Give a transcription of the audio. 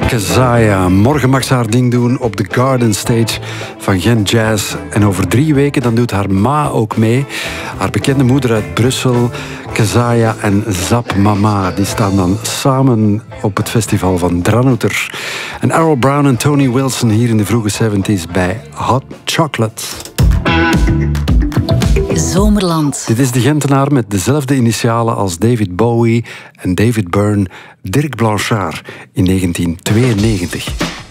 Kezaya. Morgen mag ze haar ding doen op de Garden Stage van Gent Jazz. En over 3 weken dan doet haar ma ook mee. Haar bekende moeder uit Brussel, Kezaya en Zap Mama. Die staan dan samen op het festival van Dranouter. En Errol Brown en Tony Wilson hier in de vroege 70s bij Hot Chocolate. Zomerland. Dit is de Gentenaar met dezelfde initialen als David Bowie en David Byrne, Dirk Blanchard in 1992.